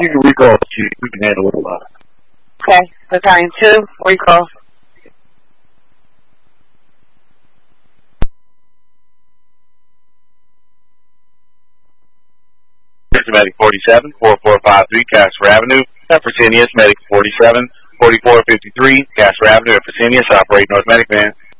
You can recall. We can handle it a lot. Okay. Battalion 2, recall. Medic 47, 4453, Casper Avenue, Fresenius, Medic 47, 4453, Casper Avenue, Fresenius, operate North Medic Van.